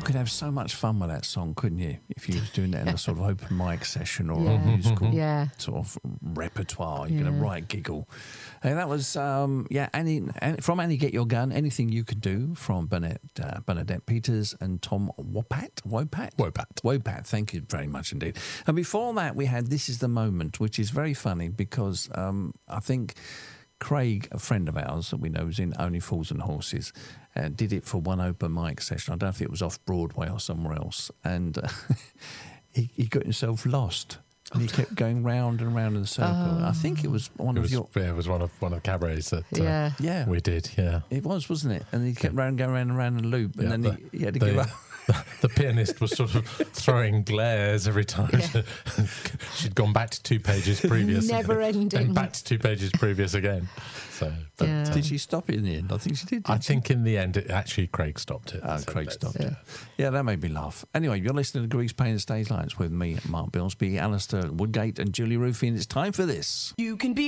could have so much fun with that song, couldn't you? If you was doing that in a sort of open mic session or a musical sort of repertoire, you're going to right giggle. And that was, from Annie Get Your Gun, Anything You Can Do, from Bernadette Peters and Tom Wopat. Thank you very much indeed. And before that, we had This Is the Moment, which is very funny because I think Craig, a friend of ours that we know is in Only Fools and Horses, did it for one open mic session. I don't know if it was off Broadway or somewhere else. And he got himself lost. And he kept going round and round in the circle. I think it was one of your... Yeah, it was one of the cabarets that we did, yeah. It was, wasn't it? And he kept going round and round in a loop, and then he had to give up. The pianist was sort of throwing glares every time. She'd gone back to 2 pages previous. Never ending. And back to 2 pages previous again. So, did she stop it in the end? I think she did. I think in the end, Craig stopped it. Craig stopped it. Yeah, that made me laugh. Anyway, you're listening to Grease Paint and Stage Lights with me, Mark Bilsby, Alistair Woodgate and Julie Ruffin. It's time for this. You can be